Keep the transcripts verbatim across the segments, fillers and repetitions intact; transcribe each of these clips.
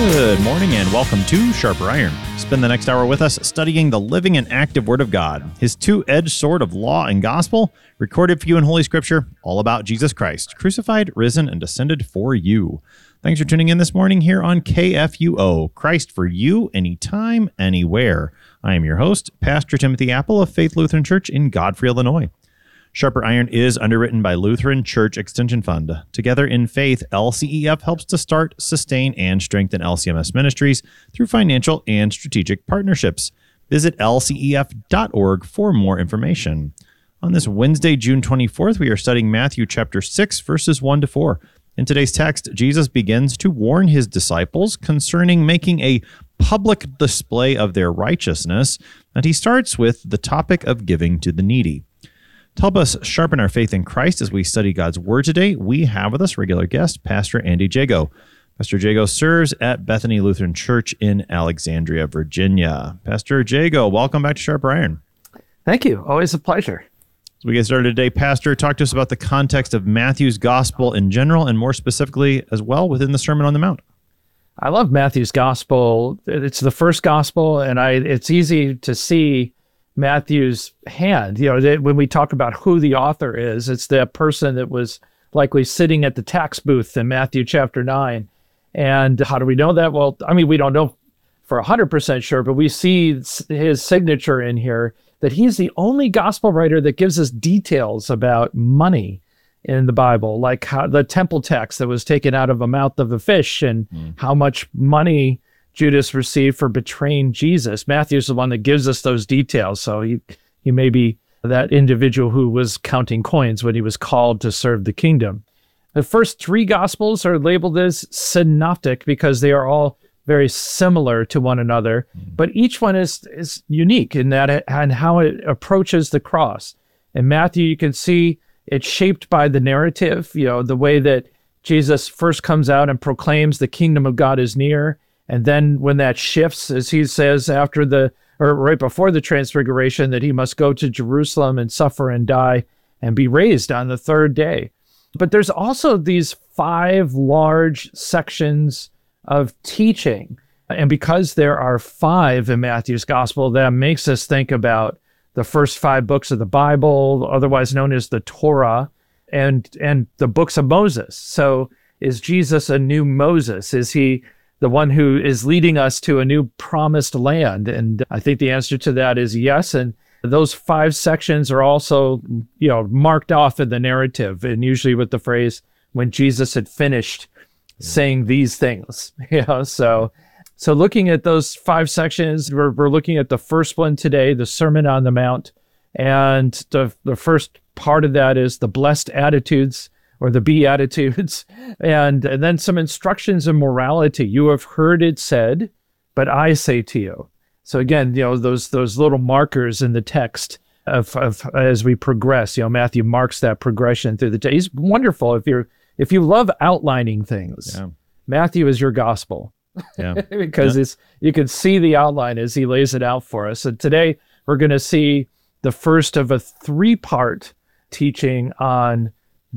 Good morning and welcome to Sharper Iron. Spend the next hour with us studying the living and active Word of God, His two-edged sword of law and gospel, recorded for you in Holy Scripture, all about Jesus Christ, crucified, risen, and descended for you. Thanks for tuning in this morning here on K F U O, Christ for you, anytime, anywhere. I am your host, Pastor Timothy Apple of Faith Lutheran Church in Godfrey, Illinois. Sharper Iron is underwritten by Lutheran Church Extension Fund. Together in Faith, L C E F helps to start, sustain, and strengthen L C M S ministries through financial and strategic partnerships. Visit L C E F dot org for more information. On this Wednesday, June twenty-fourth, we are studying Matthew chapter six, verses one to four. In today's text, Jesus begins to warn his disciples concerning making a public display of their righteousness, and he starts with the topic of giving to the needy. To help us sharpen our faith in Christ as we study God's Word today, we have with us regular guest, Pastor Andy Jago. Pastor Jago serves at Bethany Lutheran Church in Alexandria, Virginia. Pastor Jago, welcome back to Sharper Iron. Thank you. Always a pleasure. As we get started today, Pastor, talk to us about the context of Matthew's Gospel in general, and more specifically as well within the Sermon on the Mount. I love Matthew's Gospel. It's the first Gospel, and I it's easy to see Matthew's hand. You know, they, when we talk about who the author is, it's the person that was likely sitting at the tax booth in Matthew chapter nine. And how do we know that? Well, I mean, we don't know for one hundred percent sure, but we see his signature in here, that he's the only gospel writer that gives us details about money in the Bible, like how the temple tax that was taken out of the mouth of a fish and mm. how much money Judas received for betraying Jesus. Matthew's the one that gives us those details. So he, he may be that individual who was counting coins when he was called to serve the kingdom. The first three Gospels are labeled as synoptic because they are all very similar to one another, but each one is, is unique in that it, and how it approaches the cross. In Matthew, you can see it's shaped by the narrative, you know, the way that Jesus first comes out and proclaims the kingdom of God is near. And then when that shifts, as he says after the, or right before the transfiguration, that he must go to Jerusalem and suffer and die and be raised on the third day. But there's also these five large sections of teaching. And because there are five in Matthew's Gospel, that makes us think about the first five books of the Bible, otherwise known as the Torah, and, and the books of Moses. So is Jesus a new Moses? Is he the one who is leading us to a new promised land? And I think the answer to that is yes. And those five sections are also, you know, marked off in the narrative, and usually with the phrase, when Jesus had finished yeah. saying these things. You know, so so looking at those five sections, we're, we're looking at the first one today, the Sermon on the Mount. And the, the first part of that is the blessed attitudes, or the Beatitudes, and, and then some instructions in morality. You have heard it said, but I say to you. So again, you know, those those little markers in the text of, of as we progress. You know, Matthew marks that progression through the text. He's wonderful. If you're if you love outlining things, yeah. Matthew is your gospel. Yeah. because yeah. it's you can see the outline as he lays it out for us. And today we're going to see the first of a three-part teaching on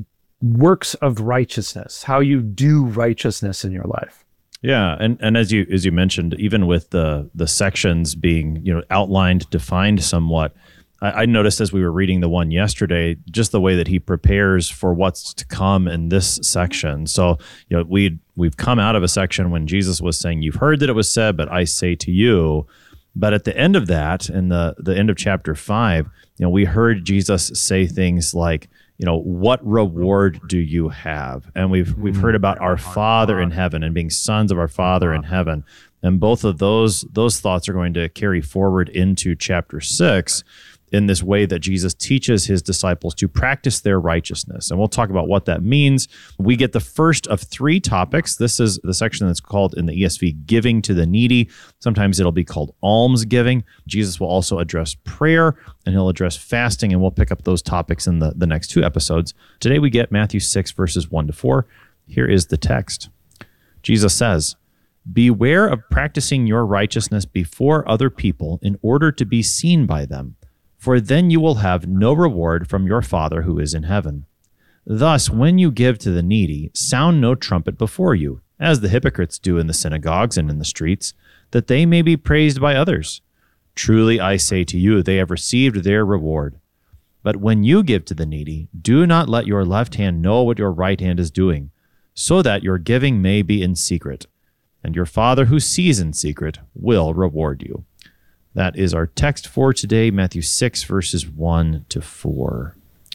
works of righteousness, how you do righteousness in your life. Yeah, and, and as you as you mentioned, even with the the sections being, you know, outlined, defined somewhat, I, I noticed as we were reading the one yesterday, just the way that he prepares for what's to come in this section. So, you know, we we've come out of a section when Jesus was saying, "You've heard that it was said, but I say to you." But at the end of that, in the the end of chapter five, you know, we heard Jesus say things like, you know, what reward do you have? And we've we've heard about our Father in heaven and being sons of our Father in heaven. And both of those those thoughts are going to carry forward into chapter six in this way that Jesus teaches his disciples to practice their righteousness. And we'll talk about what that means. We get the first of three topics. This is the section that's called in the E S V, giving to the needy. Sometimes it'll be called almsgiving. Jesus will also address prayer, and he'll address fasting, and we'll pick up those topics in the, the next two episodes. Today we get Matthew six, verses one to four. Here is the text. Jesus says, "Beware of practicing your righteousness before other people in order to be seen by them, for then you will have no reward from your Father who is in heaven. Thus, when you give to the needy, sound no trumpet before you, as the hypocrites do in the synagogues and in the streets, that they may be praised by others. Truly I say to you, they have received their reward. But when you give to the needy, do not let your left hand know what your right hand is doing, so that your giving may be in secret, and your Father who sees in secret will reward you. That is our text for today, Matthew six, verses one to four.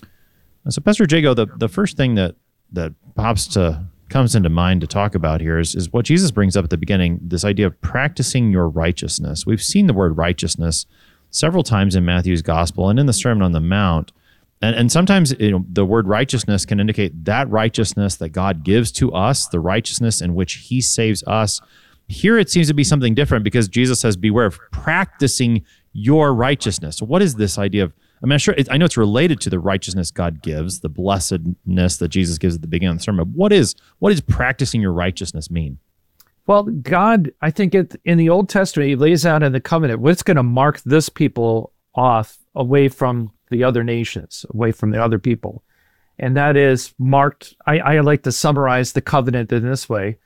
So, Pastor Jago, the, the first thing that, that pops to comes into mind to talk about here is, is what Jesus brings up at the beginning, this idea of practicing your righteousness. We've seen the word righteousness several times in Matthew's gospel and in the Sermon on the Mount. And, and sometimes you know, the word righteousness can indicate that righteousness that God gives to us, the righteousness in which he saves us. Here it seems to be something different because Jesus says, beware of practicing your righteousness. So what is this idea of, I mean, I'm sure it, I know it's related to the righteousness God gives, the blessedness that Jesus gives at the beginning of the sermon. What is what is practicing your righteousness mean? Well, God, I think it, in the Old Testament, he lays out in the covenant what's going to mark this people off away from the other nations, away from the other people. And that is marked, I, I like to summarize the covenant in this way.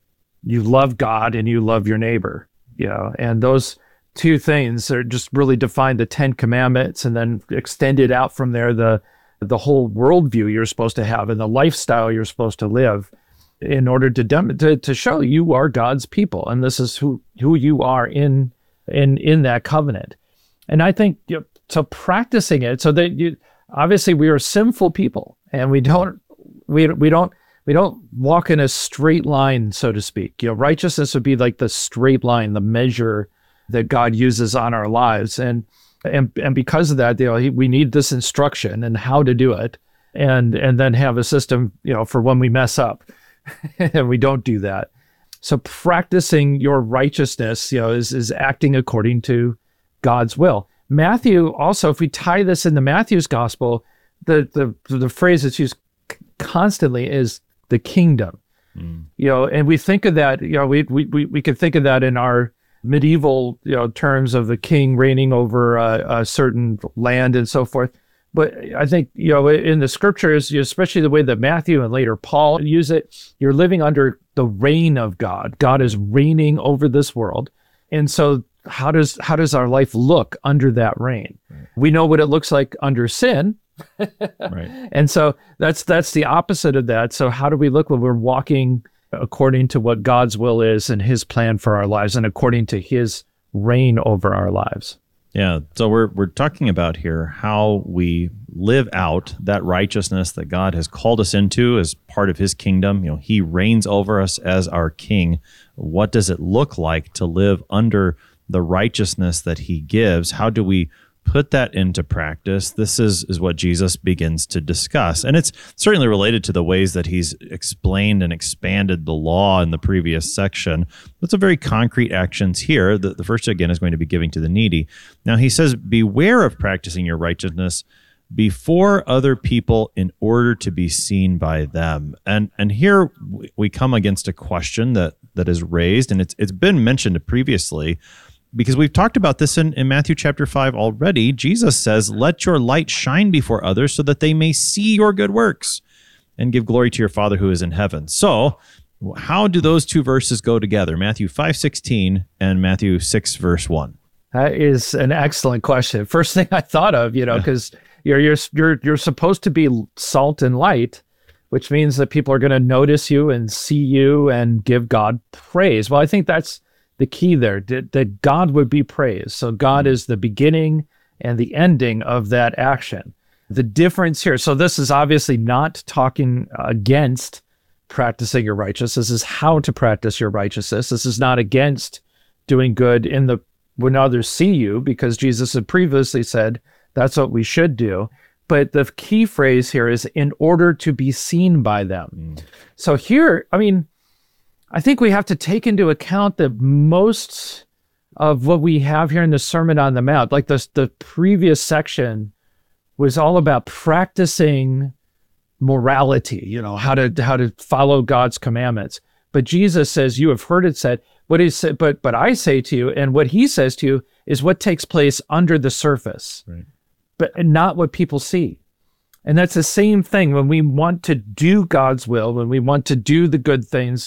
You love God and you love your neighbor. You know, and those two things are just really define the Ten Commandments, and then extended out from there the the whole worldview you're supposed to have and the lifestyle you're supposed to live in order to dem- to, to show you are God's people, and this is who who you are in in in that covenant. And I think you know, so practicing it so that you obviously we are sinful people, and we don't we we don't we don't walk in a straight line, so to speak. You know, righteousness would be like the straight line, the measure that God uses on our lives. And and and because of that, you know, he, we need this instruction and how to do it, and and then have a system, you know, for when we mess up and we don't do that. So practicing your righteousness, you know, is is acting according to God's will. Matthew also, if we tie this into Matthew's gospel, the the the phrase that's used constantly is the kingdom. Mm. You know, and we think of that, you know, we we we, we could think of that in our medieval, you know, terms of the king reigning over a, a certain land and so forth. But I think, you know, in the scriptures, especially the way that Matthew and later Paul use it, you're living under the reign of God. God is reigning over this world. And so how does how does our life look under that reign? Right. We know what it looks like under sin. Right. And so that's that's the opposite of that. So how do we look when we're walking according to what God's will is and his plan for our lives, and according to his reign over our lives? Yeah, so we're we're talking about here how we live out that righteousness that God has called us into as part of his kingdom. You know, he reigns over us as our king. What does it look like to live under the righteousness that he gives? How do we put that into practice? This is, is what Jesus begins to discuss. And it's certainly related to the ways that he's explained and expanded the law in the previous section. But some very concrete actions here. The, the first, again, is going to be giving to the needy. Now, he says, beware of practicing your righteousness before other people in order to be seen by them. And and here we come against a question that that is raised, and it's it's been mentioned previously, because we've talked about this in, in Matthew chapter five already. Jesus says, let your light shine before others so that they may see your good works and give glory to your Father who is in heaven. So how do those two verses go together? Matthew five sixteen and Matthew six, verse one. That is an excellent question. First thing I thought of, you know, because you're, you're, you're, you're supposed to be salt and light, which means that people are going to notice you and see you and give God praise. Well, I think that's the key there, that, that God would be praised. So God is the beginning and the ending of that action. The difference here, so this is obviously not talking against practicing your righteousness. This is how to practice your righteousness. This is not against doing good in the when others see you, because Jesus had previously said that's what we should do. But the key phrase here is in order to be seen by them. Mm. So here, I mean, I think we have to take into account that most of what we have here in the Sermon on the Mount, like the, the previous section, was all about practicing morality, you know, how to how to follow God's commandments. But Jesus says, you have heard it said, what he said, but but I say to you, and what he says to you is what takes place under the surface, right, but not what people see. And that's the same thing when we want to do God's will, when we want to do the good things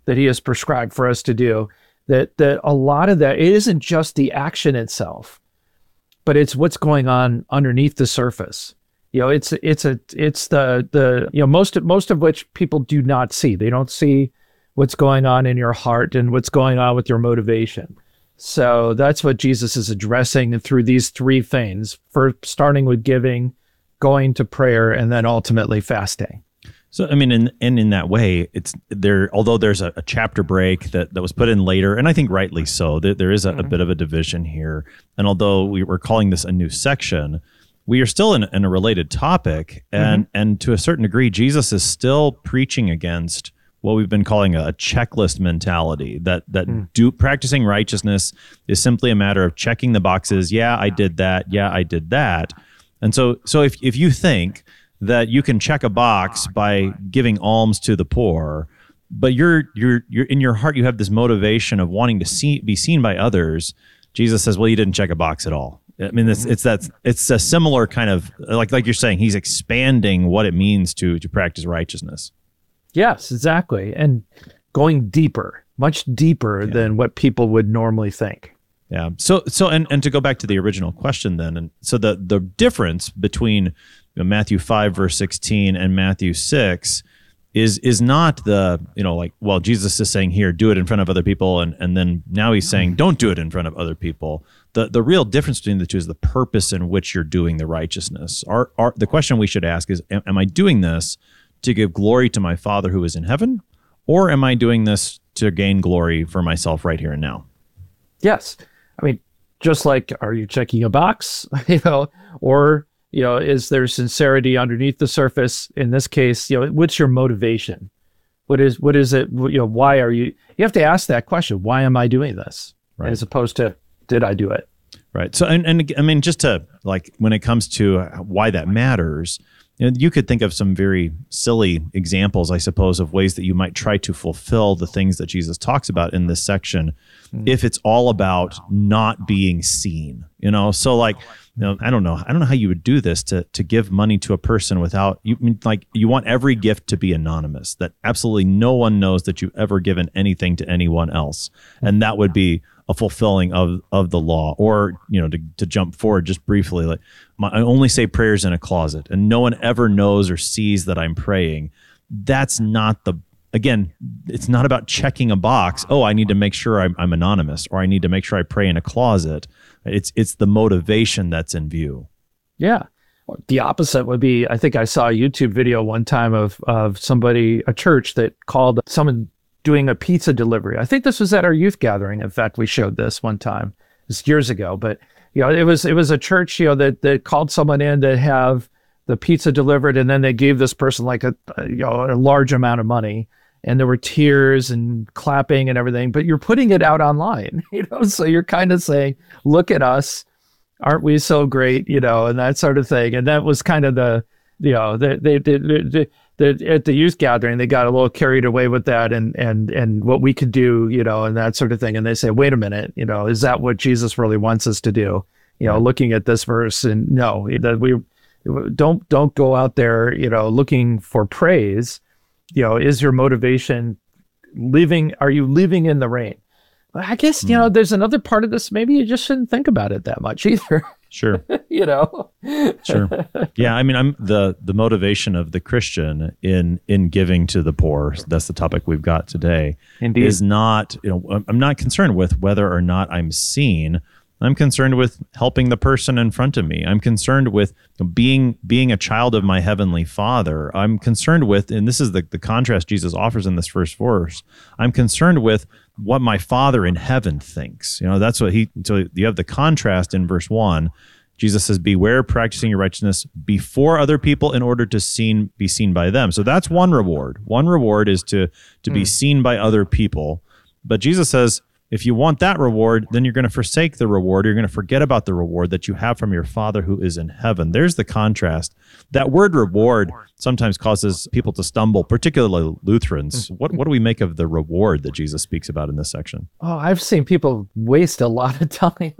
that he has prescribed for us to do, that, that a lot of that, it isn't just the action itself, but it's what's going on underneath the surface. You know, it's, it's a, it's the, the, you know, most, most of which people do not see. They don't see what's going on in your heart and what's going on with your motivation. So that's what Jesus is addressing through these three things, for starting with giving, going to prayer, and then ultimately fasting. So, I mean, in, and in that way, it's there, although there's a, a chapter break that, that was put in later, and I think rightly so, there, there is a, mm-hmm. a bit of a division here. And although we were calling this a new section, we are still in, in a related topic. And, mm-hmm. and to a certain degree, Jesus is still preaching against what we've been calling a, a checklist mentality, that, that mm. do practicing righteousness is simply a matter of checking the boxes. Yeah, I did that. Yeah, I did that. And so, so if, if you think that you can check a box by giving alms to the poor, but you're you're you're in your heart you have this motivation of wanting to see be seen by others, Jesus says, well, you didn't check a box at all. I mean, it's it's that it's a similar kind of, like like you're saying, he's expanding what it means to to practice righteousness. Yes, exactly, and going deeper, much deeper yeah. than what people would normally think. Yeah. So so and and to go back to the original question then, and so the the difference between you know, Matthew five verse sixteen and Matthew six is is not the, you know, like, well, Jesus is saying here, do it in front of other people, and and then now he's saying don't do it in front of other people. The the real difference between the two is the purpose in which you're doing the righteousness. Are are the question we should ask is, am, am I doing this to give glory to my Father who is in heaven, or am I doing this to gain glory for myself right here and now? Yes. I mean, just like, are you checking a box, you know, or, you know, is there sincerity underneath the surface? In this case, you know, what's your motivation? What is, what is it? You know, why are you, you have to ask that question. Why am I doing this? Right. As opposed to, did I do it? Right. So, and, and I mean, just to, like, when it comes to why that matters, you know, you could think of some very silly examples, I suppose, of ways that you might try to fulfill the things that Jesus talks about in this section, mm. if it's all about not being seen. You know, so like, you know, I don't know, I don't know how you would do this to to give money to a person without, you mean, like, you want every gift to be anonymous, that absolutely no one knows that you've ever given anything to anyone else, and that would be a fulfilling of of the law. Or, you know, to, to jump forward just briefly, like, my, I only say prayers in a closet and no one ever knows or sees that I'm praying. That's not the, again, it's not about checking a box. Oh, I need to make sure I'm, I'm anonymous, or I need to make sure I pray in a closet. It's it's the motivation that's in view. Yeah. The opposite would be, I think I saw a YouTube video one time of of somebody, a church that called someone doing a pizza delivery. I think this was at our youth gathering. In fact, we showed this one time. It's years ago, but you know, it was it was a church, you know, that that called someone in to have the pizza delivered, and then they gave this person like a, a you know a large amount of money, and there were tears and clapping and everything. But you're putting it out online, you know, so you're kind of saying, "Look at us, aren't we so great?" You know, and that sort of thing. And that was kind of the, you know, they they did. The, at the youth gathering, they got a little carried away with that, and and and what we could do, you know, and that sort of thing. And they say, wait a minute, you know, is that what Jesus really wants us to do? You know, looking at this verse, and no, that we don't don't go out there, you know, looking for praise. You know, is your motivation living? Are you living in the rain? I guess, you know, there's another part of this. Maybe you just shouldn't think about it that much either. Sure. You know? Sure. Yeah. I mean, I'm the, the motivation of the Christian in, in giving to the poor. That's the topic we've got today. Indeed. Is not, you know, I'm not concerned with whether or not I'm seen. I'm concerned with helping the person in front of me. I'm concerned with being being a child of my heavenly Father. I'm concerned with, and this is the, the contrast Jesus offers in this first verse, I'm concerned with what my Father in heaven thinks. You know, that's what he, so you have the contrast in verse one. Jesus says, beware practicing your righteousness before other people in order to seen, be seen by them. So that's one reward. One reward is to, to mm. be seen by other people. But Jesus says, if you want that reward, then you're going to forsake the reward. You're going to forget about the reward that you have from your Father who is in heaven. There's the contrast. That word reward sometimes causes people to stumble, particularly Lutherans. What what do we make of the reward that Jesus speaks about in this section? Oh, I've seen people waste a lot of time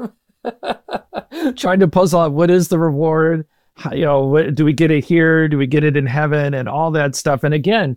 trying to puzzle out what is the reward. How, you know, what, do we get it here? Do we get it in heaven? And all that stuff. And again,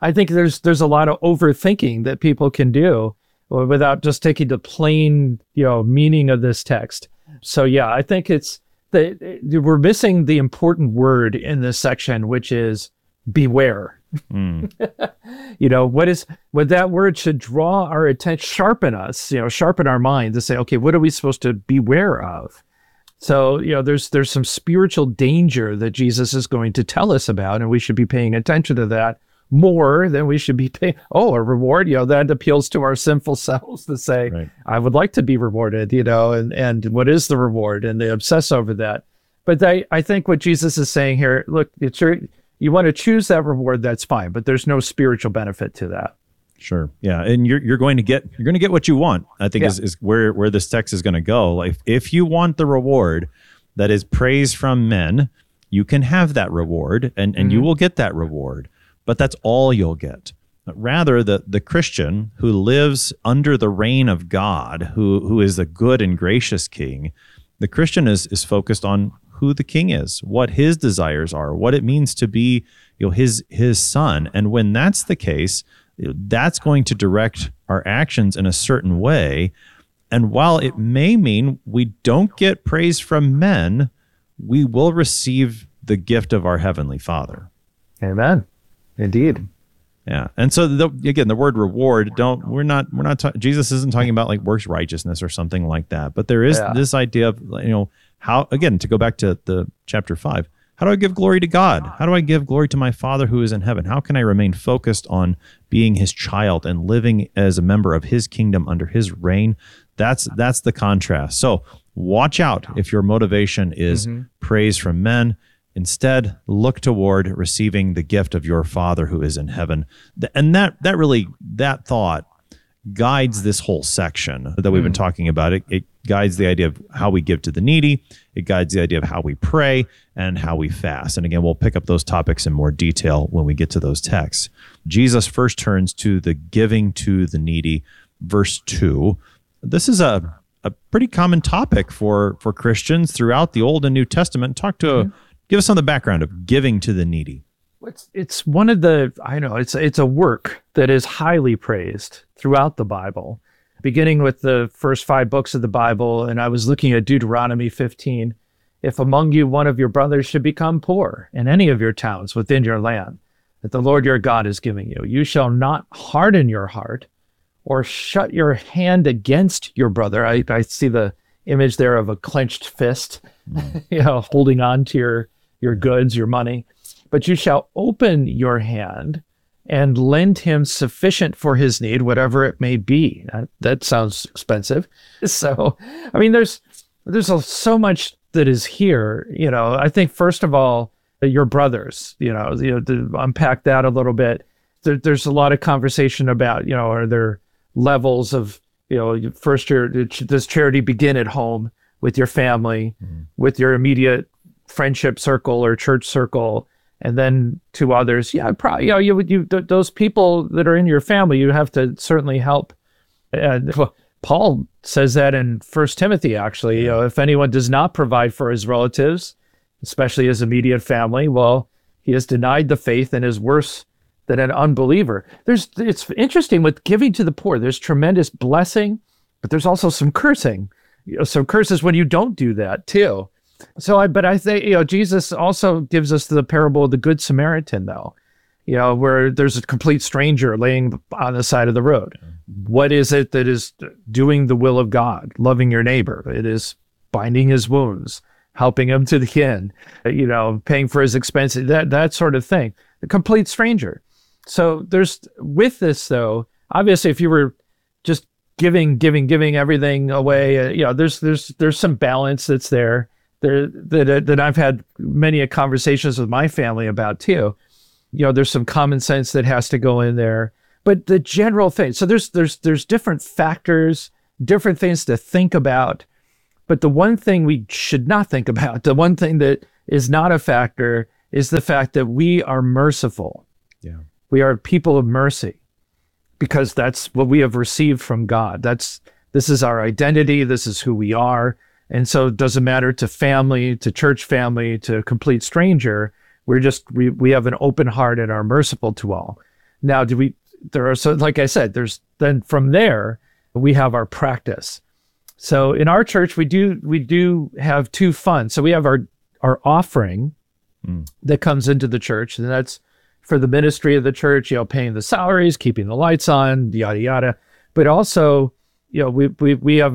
I think there's there's a lot of overthinking that people can do without just taking the plain, you know, meaning of this text. So yeah, I think it's the we're missing the important word in this section, which is beware. Mm. You know, what is what that word should draw our attention, sharpen us, you know, sharpen our mind to say, okay, what are we supposed to beware of? So, you know, there's there's some spiritual danger that Jesus is going to tell us about, and we should be paying attention to that more than we should be paying. Oh, a reward, you know, that appeals to our sinful selves to say, right. I would like to be rewarded, you know, and, and what is the reward? And they obsess over that. But they, I think what Jesus is saying here, look, it's your, you want to choose that reward, that's fine, but there's no spiritual benefit to that. Sure. Yeah. And you're you're going to get you're going to get what you want, I think, yeah. is, is where, where this text is going to go. Like, if you want the reward that is praise from men, you can have that reward, and, and mm-hmm. you will get that reward. But that's all you'll get. Rather, the, the Christian who lives under the reign of God, who who is a good and gracious king, the Christian is is focused on who the king is, what his desires are, what it means to be, you know, his his son. And when that's the case, that's going to direct our actions in a certain way. And while it may mean we don't get praise from men, we will receive the gift of our Heavenly Father. Amen. Indeed. Yeah. And so the, again, the word reward, don't, we're not, we're not, ta- Jesus isn't talking about like works righteousness or something like that, but there is yeah. this idea of, you know, how, again, to go back to the chapter five, how do I give glory to God? How do I give glory to my Father who is in heaven? How can I remain focused on being his child and living as a member of his kingdom under his reign? That's, that's the contrast. So watch out if your motivation is mm-hmm. praise from men. Instead, look toward receiving the gift of your Father who is in heaven. And that that really, that thought guides this whole section that we've been talking about. It, it guides the idea of how we give to the needy. It guides the idea of how we pray and how we fast. And again, we'll pick up those topics in more detail when we get to those texts. Jesus first turns to the giving to the needy, verse two. This is a, a pretty common topic for, for Christians throughout the Old and New Testament. Talk to mm-hmm. Give us some of the background of giving to the needy. It's it's one of the, I know, it's it's a work that is highly praised throughout the Bible, beginning with the first five books of the Bible. And I was looking at Deuteronomy fifteen. If among you one of your brothers should become poor in any of your towns within your land that the Lord your God is giving you, you shall not harden your heart or shut your hand against your brother. I, I see the image there of a clenched fist, mm. you know, holding on to your your goods, your money, but you shall open your hand and lend him sufficient for his need, whatever it may be. That, that sounds expensive. So, I mean, there's there's a, so much that is here. You know, I think first of all, your brothers. You know, you know, to unpack that a little bit. There, there's a lot of conversation about, you know, are there levels of, you know, first your does charity begin at home with your family, mm-hmm. with your immediate friendship circle or church circle, and then to others. Yeah, probably, you know, you, you, th- those people that are in your family, you have to certainly help. And well, Paul says that in First Timothy, actually, you know, if anyone does not provide for his relatives, especially his immediate family, well, he has denied the faith and is worse than an unbeliever. There's, it's interesting with giving to the poor, there's tremendous blessing, but there's also some cursing, you know, some curses when you don't do that too. So I, but I think, you know, Jesus also gives us the parable of the Good Samaritan, though, you know, where there's a complete stranger laying on the side of the road. What is it that is doing the will of God? Loving your neighbor. It is binding his wounds, helping him to the end, you know, paying for his expenses, that, that sort of thing. A complete stranger. So there's, with this though, obviously if you were just giving, giving, giving everything away, uh, you know, there's, there's, there's some balance that's there. There, that, that I've had many conversations with my family about too. You know, there's some common sense that has to go in there, but the general thing. So there's there's there's different factors, different things to think about. But the one thing we should not think about, the one thing that is not a factor, is the fact that we are merciful. Yeah, we are people of mercy, because that's what we have received from God. That's this is our identity. This is who we are. And so it doesn't matter to family, to church family, to a complete stranger. We're just, we, we have an open heart and are merciful to all. Now, do we, there are, so like I said, there's then from there, we have our practice. So in our church, we do, we do have two funds. So we have our, our offering mm. that comes into the church, and that's for the ministry of the church, you know, paying the salaries, keeping the lights on, yada, yada. But also, you know, we, we, we have,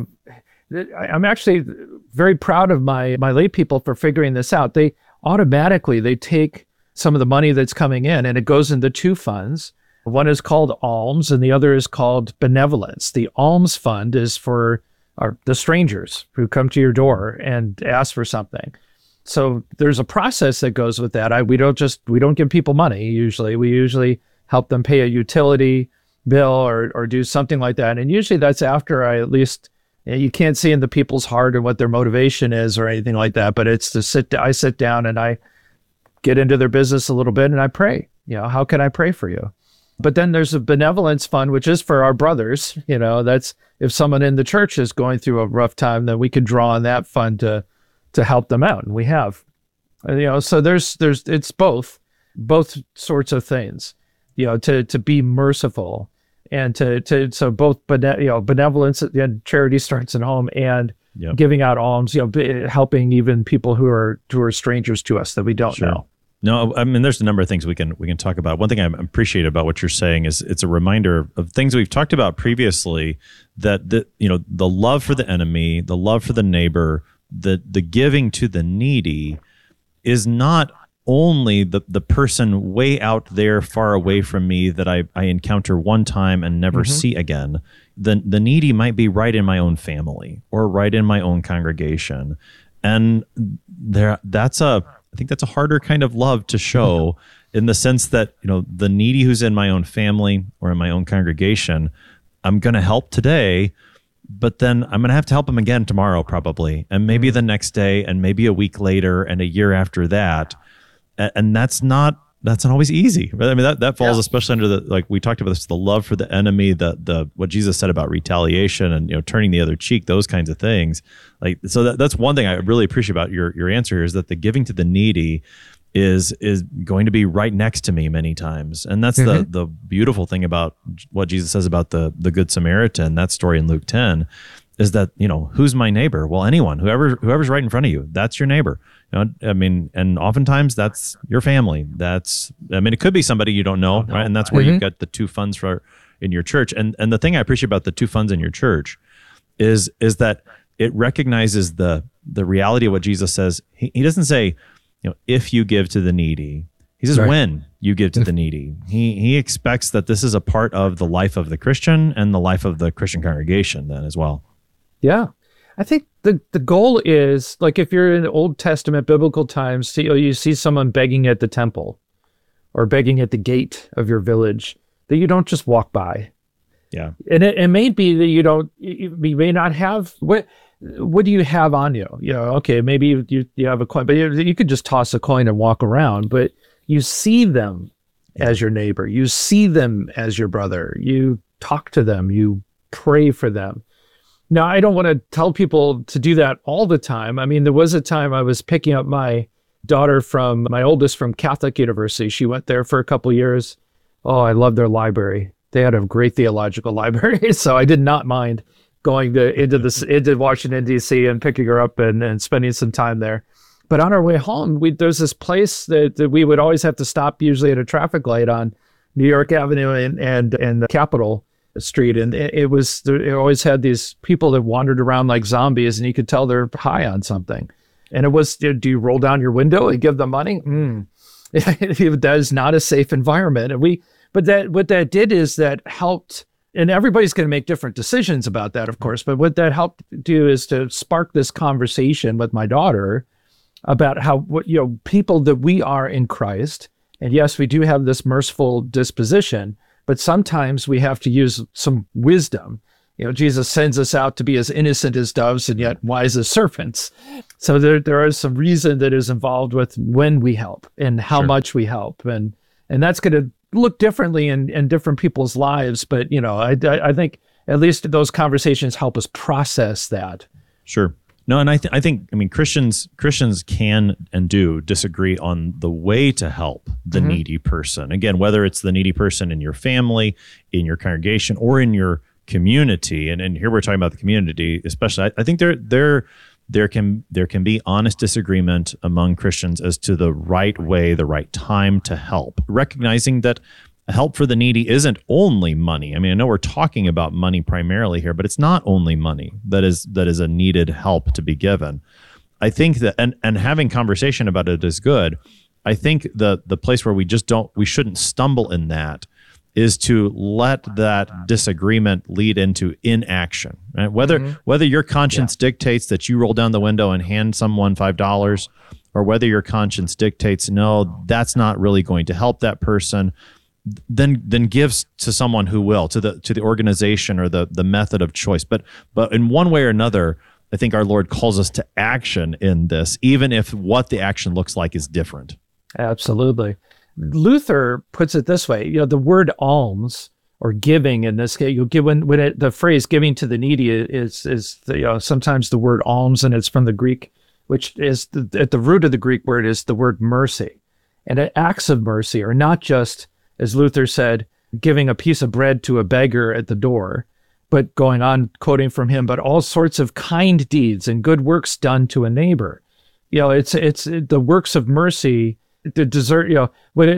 I'm actually very proud of my, my lay people for figuring this out. They automatically, they take some of the money that's coming in and it goes into two funds. One is called alms and the other is called benevolence. The alms fund is for our, the strangers who come to your door and ask for something. So there's a process that goes with that. I, we don't just, we don't give people money usually. We usually help them pay a utility bill or, or do something like that. And usually that's after I at least, you can't see in the people's heart or what their motivation is or anything like that, but it's to sit, I sit down and I get into their business a little bit and I pray, you know, how can I pray for you? But then there's a benevolence fund, which is for our brothers. You know, that's if someone in the church is going through a rough time, then we could draw on that fund to, to help them out. And we have, you know, so there's, there's, it's both, both sorts of things, you know, to, to be merciful and to, to, so both, bene, you know, benevolence and charity starts at home and yep. giving out alms, you know, helping even people who are, who are strangers to us that we don't sure. know. No, I mean, there's a number of things we can we can talk about. One thing I appreciate about what you're saying is it's a reminder of things we've talked about previously, that the you know the love for the enemy, the love for the neighbor, the the giving to the needy is not only the the person way out there far away from me that I, I encounter one time and never mm-hmm. see again. The the needy might be right in my own family or right in my own congregation. And there that's a I think that's a harder kind of love to show in the sense that, you know, the needy who's in my own family or in my own congregation, I'm going to help today, but then I'm going to have to help them again tomorrow probably, and maybe the next day, and maybe a week later, and a year after that. And that's not that's not always easy. I mean, that, that falls yeah. especially under the, like we talked about this, the love for the enemy, the the what Jesus said about retaliation and, you know, turning the other cheek, those kinds of things. Like, so that, that's one thing I really appreciate about your your answer here, is that the giving to the needy is is going to be right next to me many times. And that's mm-hmm. the the beautiful thing about what Jesus says about the the Good Samaritan, that story in Luke ten, is that, you know, who's my neighbor? Well, anyone, whoever whoever's right in front of you, that's your neighbor. You know, I mean, and oftentimes that's your family. That's, I mean, it could be somebody you don't know, right? And that's where mm-hmm. you've got the two funds for in your church. And and the thing I appreciate about the two funds in your church is is that it recognizes the the reality of what Jesus says. He, he doesn't say, you know, if you give to the needy. He says, right. when you give to the needy. He he expects that this is a part of the life of the Christian and the life of the Christian congregation then as well. Yeah. I think the, the goal is, like, if you're in Old Testament biblical times, you know, you see someone begging at the temple or begging at the gate of your village, that you don't just walk by. Yeah. And it, it may be that you don't, you, you may not have, what what do you have on you? You know, okay, maybe you, you, you have a coin, but you, you could just toss a coin and walk around, but you see them yeah. as your neighbor. You see them as your brother. You talk to them. You pray for them. Now, I don't want to tell people to do that all the time. I mean, there was a time I was picking up my daughter from, my oldest from Catholic University. She went there for a couple of years. Oh, I love their library. They had a great theological library. So I did not mind going to, into the, into Washington, D C and picking her up and, and spending some time there. But on our way home, we, there's this place that, that we would always have to stop, usually at a traffic light on New York Avenue and, and, and the Capitol Street, and it, it was it always had these people that wandered around like zombies, and you could tell they're high on something. And it was, do you roll down your window and give them money? Mm. That is not a safe environment. And we, but that what that did is that helped, and everybody's going to make different decisions about that, of course. But what that helped do is to spark this conversation with my daughter about how, what, you know, people that we are in Christ, and yes, we do have this merciful disposition. But sometimes we have to use some wisdom. You know, Jesus sends us out to be as innocent as doves and yet wise as serpents. So there, there is some reason that is involved with when we help and how sure. much we help. And and that's going to look differently in, in different people's lives. But, you know, I, I think at least those conversations help us process that. Sure. No, and I, th- I think, I mean, Christians Christians can and do disagree on the way to help the mm-hmm. needy person. Again, whether it's the needy person in your family, in your congregation, or in your community. And, and here we're talking about the community, especially. I, I think there there there can there can be honest disagreement among Christians as to the right way, the right time to help, recognizing that help for the needy isn't only money. I mean, I know we're talking about money primarily here, but it's not only money that is that is a needed help to be given. I think that, and, and having conversation about it is good. I think the the place where we just don't, we shouldn't stumble in that is to let that disagreement lead into inaction. Right? Whether mm-hmm. whether your conscience yeah. dictates that you roll down the window and hand someone five dollars, or whether your conscience dictates, no, that's not really going to help that person, then then gives to someone who will, to the to the organization or the the method of choice. But but in one way or another, I think our Lord calls us to action in this, even if what the action looks like is different. Absolutely. Luther puts it this way: you know, the word alms or giving in this case, you give when when it, the phrase "giving to the needy" is is the, you know, sometimes the word alms, and it's from the Greek, which is the, at the root of the Greek word is the word mercy, and acts of mercy are not just, as Luther said, giving a piece of bread to a beggar at the door, but going on quoting from him, but all sorts of kind deeds and good works done to a neighbor. You know, it's it's the works of mercy, the desert. You know, when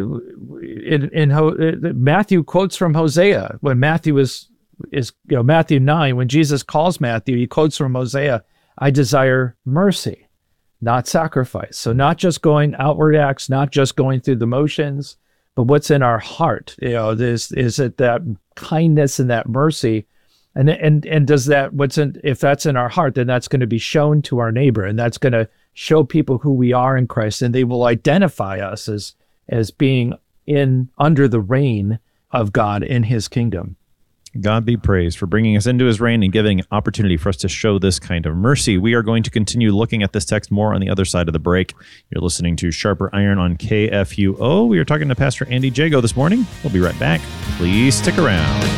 it, in in Matthew quotes from Hosea when Matthew is is you know Matthew nine, when Jesus calls Matthew, he quotes from Hosea, "I desire mercy, not sacrifice." So not just going outward acts, not just going through the motions, but what's in our heart. You know, is is it that kindness and that mercy, and and and does that what's in, if that's in our heart, then that's going to be shown to our neighbor, and that's going to show people who we are in Christ, and they will identify us as as being in under the reign of God in His kingdom. God be praised for bringing us into His reign and giving opportunity for us to show this kind of mercy. We are going to continue looking at this text more on the other side of the break. You're listening to Sharper Iron on K F U O. We are talking to Pastor Andy Jago this morning. We'll be right back. Please stick around.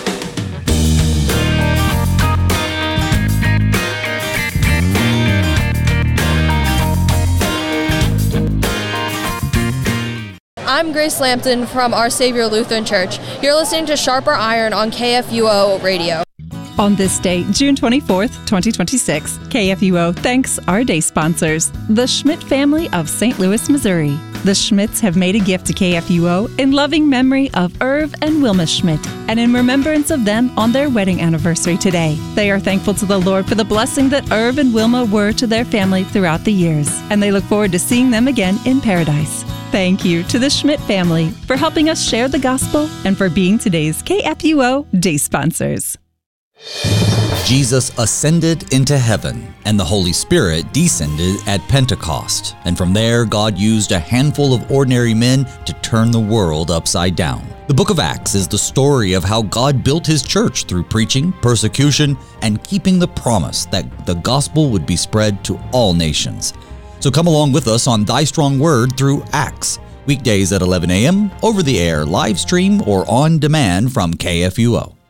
I'm Grace Lampton from Our Savior Lutheran Church. You're listening to Sharper Iron on K F U O Radio. On this day, June twenty-fourth, twenty twenty-six, K F U O thanks our day sponsors, the Schmidt family of Saint Louis, Missouri. The Schmidts have made a gift to K F U O in loving memory of Irv and Wilma Schmidt and in remembrance of them on their wedding anniversary today. They are thankful to the Lord for the blessing that Irv and Wilma were to their family throughout the years, and they look forward to seeing them again in paradise. Thank you to the Schmidt family for helping us share the gospel and for being today's K F U O day sponsors. Jesus ascended into heaven, and the Holy Spirit descended at Pentecost. And from there, God used a handful of ordinary men to turn the world upside down. The book of Acts is the story of how God built His church through preaching, persecution, and keeping the promise that the gospel would be spread to all nations. So come along with us on Thy Strong Word through Acts, weekdays at eleven a.m., over the air, live stream, or on demand from K F U O.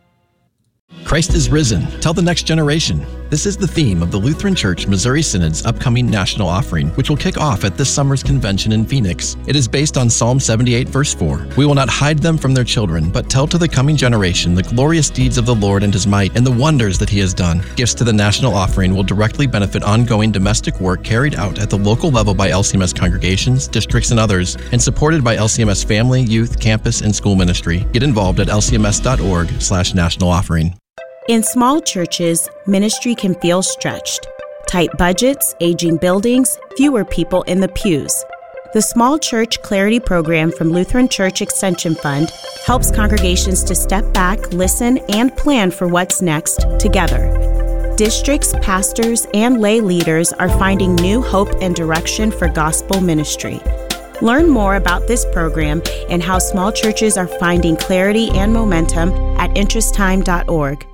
Christ is risen. Tell the next generation. This is the theme of the Lutheran Church Missouri Synod's upcoming National Offering, which will kick off at this summer's convention in Phoenix. It is based on Psalm seventy-eight, verse four. We will not hide them from their children, but tell to the coming generation the glorious deeds of the Lord and His might and the wonders that He has done. Gifts to the National Offering will directly benefit ongoing domestic work carried out at the local level by L C M S congregations, districts, and others, and supported by L C M S family, youth, campus, and school ministry. Get involved at lcms.org slash national offering. In small churches, ministry can feel stretched. Tight budgets, aging buildings, fewer people in the pews. The Small Church Clarity Program from Lutheran Church Extension Fund helps congregations to step back, listen, and plan for what's next together. Districts, pastors, and lay leaders are finding new hope and direction for gospel ministry. Learn more about this program and how small churches are finding clarity and momentum at interest time dot org.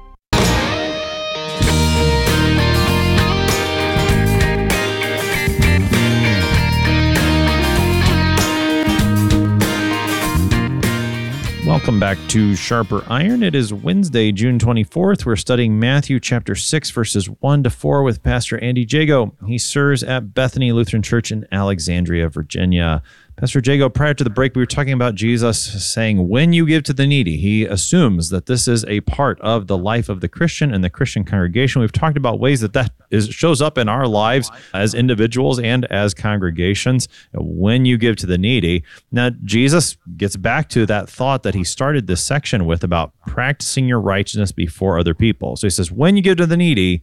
Welcome back to Sharper Iron. It is Wednesday, June twenty-fourth. We're studying Matthew chapter six, verses one to four with Pastor Andy Jago. He serves at Bethany Lutheran Church in Alexandria, Virginia. Pastor Jago, prior to the break, we were talking about Jesus saying, when you give to the needy. He assumes that this is a part of the life of the Christian and the Christian congregation. We've talked about ways that that is, shows up in our lives as individuals and as congregations. When you give to the needy. Now, Jesus gets back to that thought that he started this section with about practicing your righteousness before other people. So he says, when you give to the needy,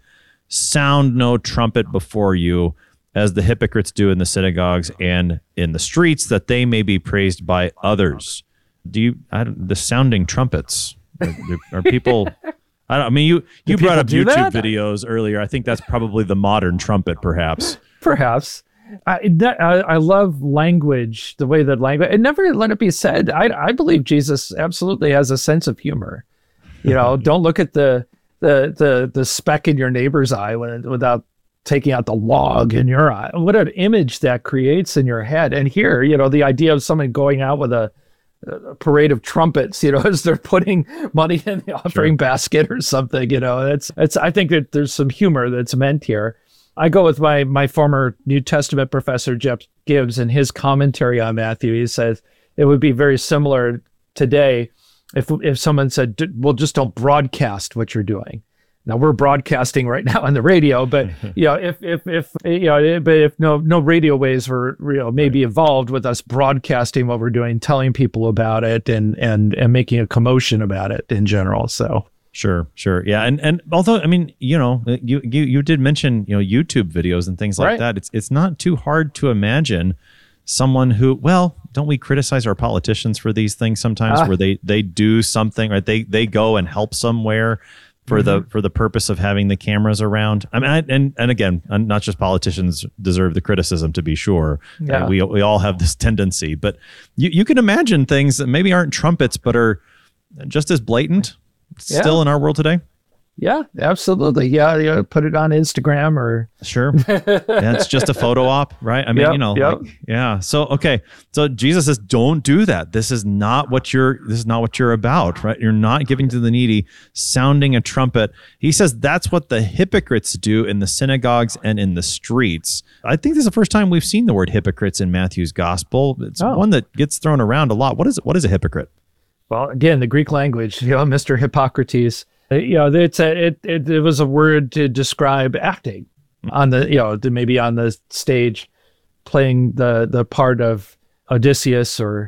sound no trumpet before you, as the hypocrites do in the synagogues and in the streets, that they may be praised by others. Do you, I don't, the sounding trumpets, are, are people, I, don't, I mean, you, you brought up YouTube that? videos earlier. I think that's probably the modern trumpet, perhaps. Perhaps. I, that, I, I love language, the way that language, and never let it be said. I, I believe Jesus absolutely has a sense of humor. You know, don't look at the, the, the, the speck in your neighbor's eye when, without taking out the log in your eye. What an image that creates in your head. And here, you know, the idea of someone going out with a, a parade of trumpets, you know, as they're putting money in the offering sure. basket or something, you know, it's, it's, I think that there's some humor that's meant here. I go with my, my former New Testament professor, Jeff Gibbs, and his commentary on Matthew. He says it would be very similar today if, if someone said, well, just don't broadcast what you're doing. Now we're broadcasting right now on the radio, but you know, if if if you know, but if no no radio waves were you know maybe right. involved with us broadcasting what we're doing, telling people about it, and and and making a commotion about it in general. So sure, sure, yeah, and and although I mean, you know, you you you did mention you know YouTube videos and things like right. that. It's it's not too hard to imagine someone who, well, don't we criticize our politicians for these things sometimes, ah. where they they do something, right? They they go and help somewhere for mm-hmm. the for the purpose of having the cameras around. I mean, I, and and again, not just politicians deserve the criticism, to be sure. Yeah. Uh, we we all have this tendency, but you you can imagine things that maybe aren't trumpets, but are just as blatant yeah. still in our world today. Yeah, absolutely. Yeah, you know, put it on Instagram or sure. Yeah, it's just a photo op, right? I mean, yep, you know, yep. like, yeah. So okay, so Jesus says, don't do that. This is not what you're. This is not what you're about, right? You're not giving to the needy, sounding a trumpet. He says that's what the hypocrites do in the synagogues and in the streets. I think this is the first time we've seen the word hypocrites in Matthew's gospel. It's oh. one that gets thrown around a lot. What is what is a hypocrite? Well, again, the Greek language, you know, Mister Hippocrates. You know, it's a, it, it it was a word to describe acting on the, you know, maybe on the stage, playing the the part of Odysseus or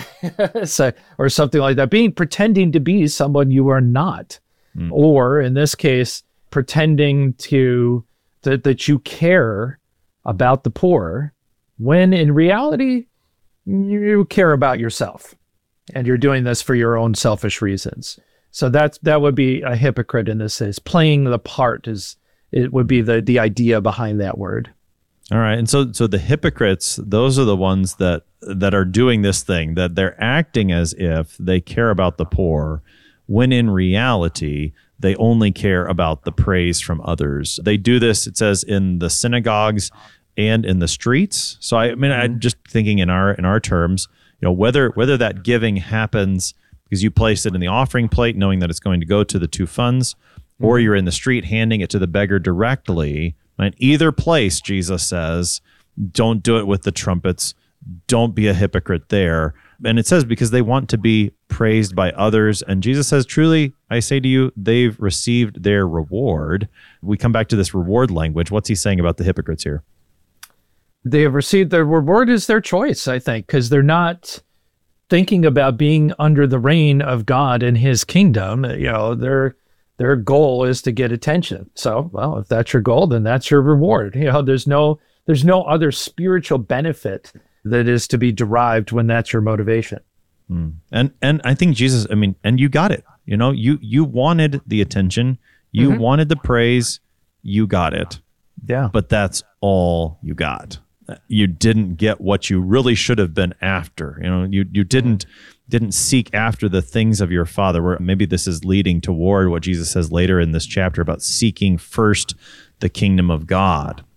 or something like that, being pretending to be someone you are not, mm. or in this case, pretending to that that you care about the poor, when in reality you care about yourself, and you're doing this for your own selfish reasons. So that's that would be a hypocrite in this. Is playing the part is it would be the the idea behind that word. All right, and so so the hypocrites, those are the ones that that are doing this thing, that they're acting as if they care about the poor, when in reality they only care about the praise from others. They do this, it says, in the synagogues and in the streets. So I, I mean, I'm just thinking in our in our terms, you know, whether whether that giving happens because you place it in the offering plate knowing that it's going to go to the two funds, mm-hmm. or you're in the street handing it to the beggar directly. In either place, Jesus says, don't do it with the trumpets. Don't be a hypocrite there. And it says because they want to be praised by others. And Jesus says, truly, I say to you, they've received their reward. We come back to this reward language. What's he saying about the hypocrites here? They have received their reward is their choice, I think, because they're not thinking about being under the reign of God and his kingdom. You know, their their goal is to get attention. So, well, if that's your goal, then that's your reward. You know, there's no there's no other spiritual benefit that is to be derived when that's your motivation. Mm. And and I think Jesus, I mean, and you got it. You know, you you wanted the attention, you mm-hmm. wanted the praise, you got it. Yeah. But that's all you got. You didn't get what you really should have been after. You know, you you didn't didn't seek after the things of your Father. Where maybe this is leading toward what Jesus says later in this chapter about seeking first the kingdom of God.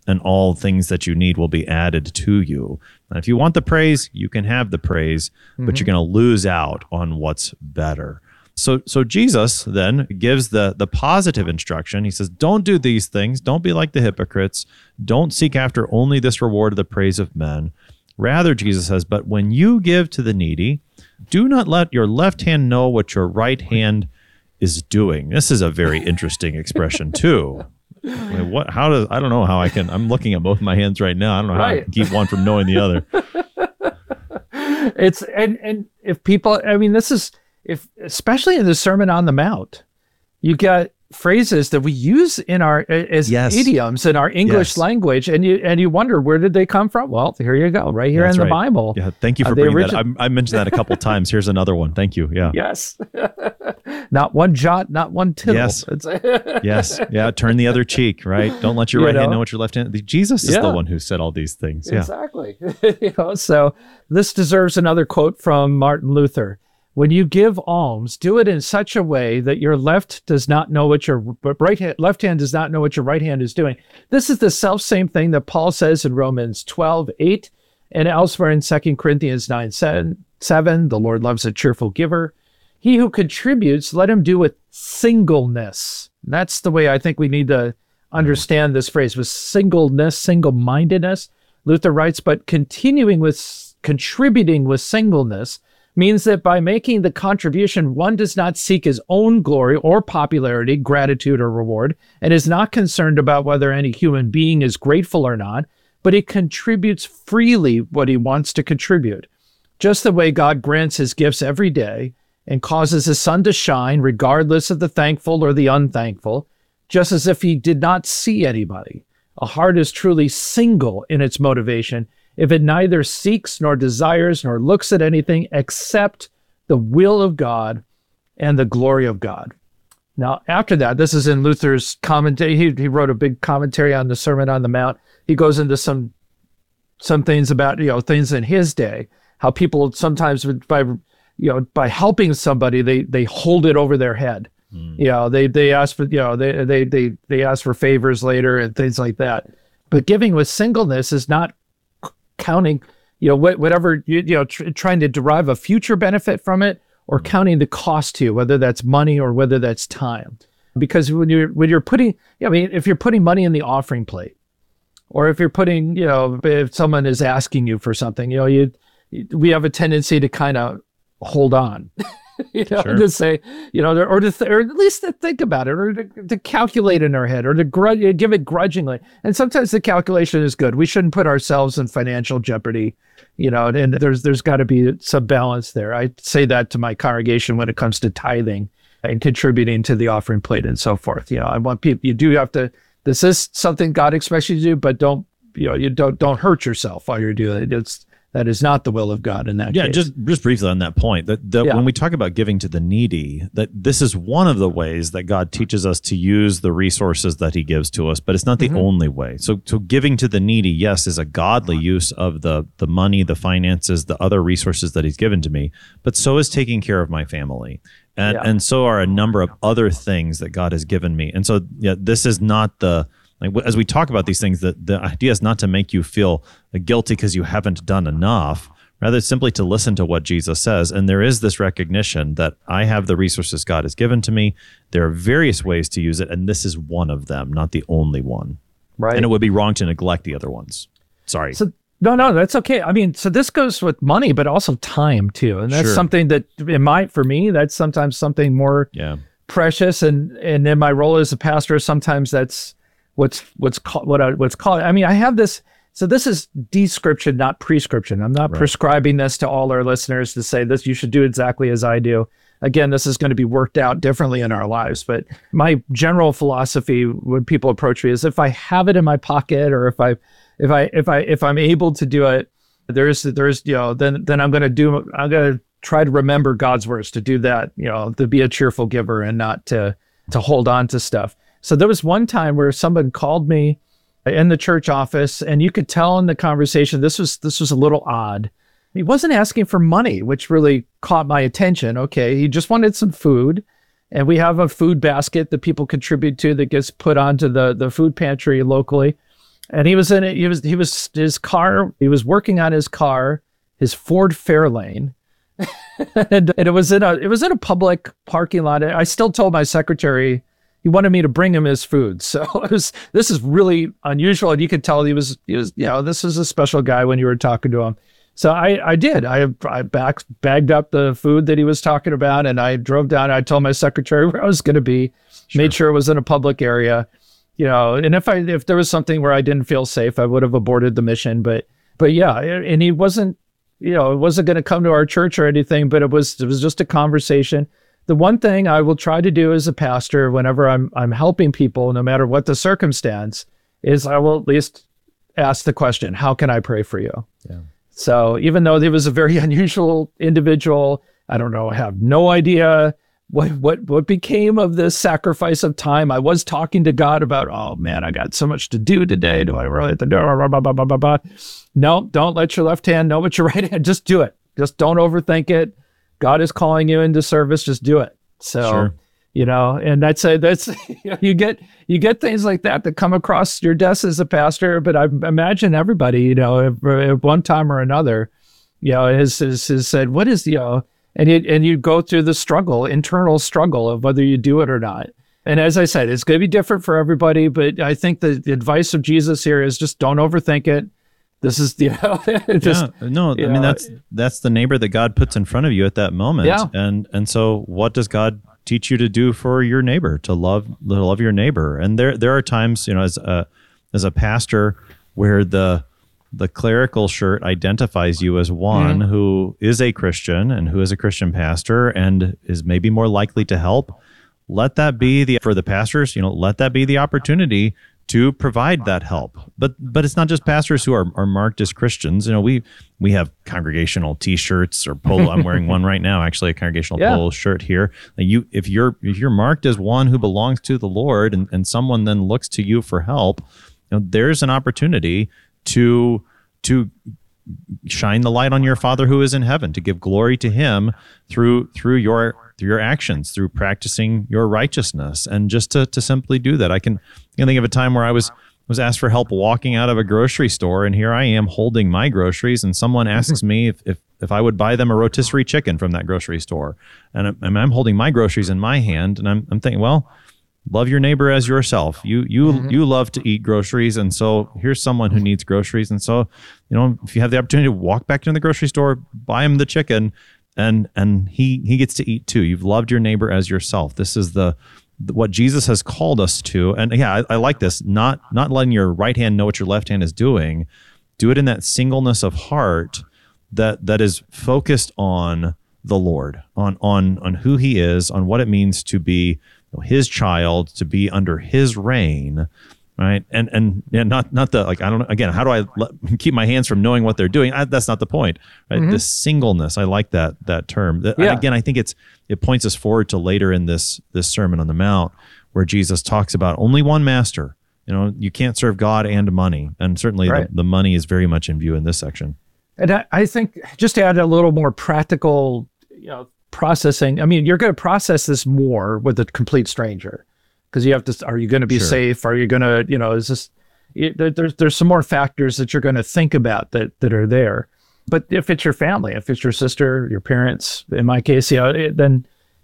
and all things that you need will be added to you. And if you want the praise, you can have the praise, mm-hmm. but you're going to lose out on what's better. So so Jesus then gives the, the positive instruction. He says, don't do these things. Don't be like the hypocrites. Don't seek after only this reward of the praise of men. Rather, Jesus says, but when you give to the needy, do not let your left hand know what your right hand is doing. This is a very interesting expression too. Like what? How does? I don't know how I can. I'm looking at both my hands right now. I don't know how right. I can keep one from knowing the other. It's and and if people, I mean, this is if especially in the Sermon on the Mount, you got phrases that we use in our as yes. idioms in our English yes. language, and you and you wonder where did they come from? Well, here you go, right here That's in the right. Bible. Yeah, thank you for uh, bringing origin- that. I, I mentioned that a couple times. Here's another one. Thank you. Yeah. Yes. Not one jot, not one tittle. Yes. yes. Yeah. Turn the other cheek. Right. Don't let your you right know? hand know what your left hand. Jesus is yeah. the one who said all these things. Yeah. Exactly. you know, so this deserves another quote from Martin Luther. When you give alms, do it in such a way that your left does not know what your right hand, left hand does not know what your right hand is doing. This is the self same thing that Paul says in Romans twelve eight and elsewhere in Second Corinthians nine seven. The Lord loves a cheerful giver. He who contributes, let him do with singleness. And that's the way I think we need to understand this phrase, with singleness, single-mindedness. Luther writes, but continuing with contributing with singleness means that by making the contribution, one does not seek his own glory or popularity, gratitude or reward, and is not concerned about whether any human being is grateful or not, but he contributes freely what he wants to contribute. Just the way God grants his gifts every day and causes his sun to shine regardless of the thankful or the unthankful, just as if he did not see anybody. A heart is truly single in its motivation if it neither seeks nor desires nor looks at anything except the will of God and the glory of God. Now, after that, this is in Luther's commentary. He, he wrote a big commentary on the Sermon on the Mount. He goes into some some things about, you know, things in his day, how people sometimes by, you know, by helping somebody, they they hold it over their head. Mm. You know, they they ask for, you know, they they they they ask for favors later and things like that. But giving with singleness is not counting, you know, wh- whatever, you, you know, tr- trying to derive a future benefit from it, or counting the cost to you, whether that's money or whether that's time. Because when you're when you're putting, yeah, I mean, if you're putting money in the offering plate, or if you're putting, you know, if someone is asking you for something, you know, you we have a tendency to kind of hold on. You know, sure. to say, you know, or to th- or at least to think about it, or to, to calculate in our head, or to grud- give it grudgingly. And sometimes the calculation is good. We shouldn't put ourselves in financial jeopardy, you know. And there's there's got to be some balance there. I say that to my congregation when it comes to tithing and contributing to the offering plate and so forth. You know, I want people. You do have to. This is something God expects you to do, but don't you know? You don't don't hurt yourself while you're doing it. It's That is not the will of God in that yeah, case. just just briefly on that point, that, that yeah. when we talk about giving to the needy, that this is one of the ways that God teaches us to use the resources that he gives to us, but it's not the mm-hmm. only way. So so giving to the needy, yes, is a godly use of the the money, the finances, the other resources that he's given to me, but so is taking care of my family. And yeah. and so are a number of other things that God has given me. And so yeah, this is not the Like as we talk about these things, the, the idea is not to make you feel guilty because you haven't done enough. Rather, it's simply to listen to what Jesus says. And there is this recognition that I have the resources God has given to me. There are various ways to use it, and this is one of them, not the only one. Right. And it would be wrong to neglect the other ones. Sorry. So, no, no, that's okay. I mean, so this goes with money, but also time too. And that's sure. something that, in my, for me, that's sometimes something more yeah. precious. And, and in my role as a pastor, sometimes that's, What's what's called what I, what's called? I mean, I have this. So this is description, not prescription. I'm not right. prescribing this to all our listeners to say this. You should do exactly as I do. Again, this is going to be worked out differently in our lives. But my general philosophy when people approach me is if I have it in my pocket, or if I, if I, if I, if I'm able to do it, there's there's you know then then I'm going to do. I'm going to try to remember God's words, to do that. You know, to be a cheerful giver and not to to hold on to stuff. So there was one time where someone called me in the church office, and you could tell in the conversation, this was this was a little odd. He wasn't asking for money, which really caught my attention. Okay, he just wanted some food, and we have a food basket that people contribute to that gets put onto the, the food pantry locally. And he was in it. He was, he was, his car, he was working on his car, his Ford Fairlane. and, and it was in a, it was in a public parking lot. I still told my secretary, he wanted me to bring him his food. So it was, this is really unusual. And you could tell he was, he was, you know, this is a special guy when you were talking to him. So I, I did, I, I back, bagged up the food that he was talking about, and I drove down. I told my secretary where I was going to be, sure. made sure it was in a public area, you know, and if I, if there was something where I didn't feel safe, I would have aborted the mission. But, but yeah, and he wasn't, you know, it wasn't going to come to our church or anything, but it was, it was just a conversation. The one thing I will try to do as a pastor whenever I'm, I'm helping people, no matter what the circumstance, is I will at least ask the question, how can I pray for you? Yeah. So even though he was a very unusual individual, I don't know, I have no idea what, what, what became of this sacrifice of time. I was talking to God about, oh man, I got so much to do today. Do I really have to do it? No, don't let your left hand know what your right hand, just do it. Just don't overthink it. God is calling you into service. Just do it. So, sure. you know, and that's a, that's, you get, you get things like that that come across your desk as a pastor, but I imagine everybody, you know, at one time or another, you know, has, has, has said, what is, you know, and you, and you go through the struggle, internal struggle of whether you do it or not. And as I said, it's going to be different for everybody, but I think the, the advice of Jesus here is just don't overthink it. This is, you know, just, yeah, no, I you mean, know, that's, that's the neighbor that God puts in front of you at that moment. Yeah. And, and so what does God teach you to do for your neighbor, to love, to love your neighbor? And there, there are times, you know, as a, as a pastor where the, the clerical shirt identifies you as one mm-hmm. who is a Christian and who is a Christian pastor and is maybe more likely to help. Let that be the, for the pastors, you know, let that be the opportunity to provide that help. But but it's not just pastors who are, are marked as Christians. You know, we we have congregational T-shirts or polo. I'm wearing one right now, actually, a congregational yeah. polo shirt here. You if you're if you're marked as one who belongs to the Lord, and, and someone then looks to you for help, you know, there's an opportunity to to shine the light on your Father who is in heaven, to give glory to Him through through your through your actions, through practicing your righteousness, and just to to simply do that. I can, I can think of a time where I was was asked for help walking out of a grocery store, and here I am holding my groceries, and someone asks me if if, if I would buy them a rotisserie chicken from that grocery store, and I'm, I'm holding my groceries in my hand, and I'm I'm thinking, well, love your neighbor as yourself. You you mm-hmm. you love to eat groceries, and so here's someone who needs groceries, and so you know if you have the opportunity to walk back into the grocery store, buy him the chicken. And and he he gets to eat too. You've loved your neighbor as yourself. This is the, the what Jesus has called us to. And yeah, I, I like this. Not not letting your right hand know what your left hand is doing. Do it in that singleness of heart that that is focused on the Lord, on on on who He is, on what it means to be you know, His child, to be under His reign. Right. And, and yeah, not, not the, like, I don't know, again, how do I let, keep my hands from knowing what they're doing? I, that's not the point, right? Mm-hmm. The singleness. I like that, that term. That, yeah. Again, I think it's, it points us forward to later in this, this Sermon on the Mount, where Jesus talks about only one master. You know, you can't serve God and money. And certainly right. the, the money is very much in view in this section. And I, I think just to add a little more practical, you know, processing, I mean, you're going to process this more with a complete stranger. Because you have to, are you going to be sure. safe? Are you going to, you know, is this, it, there's there's some more factors that you're going to think about that that are there. But if it's your family, if it's your sister, your parents, in my case, you know, it, then,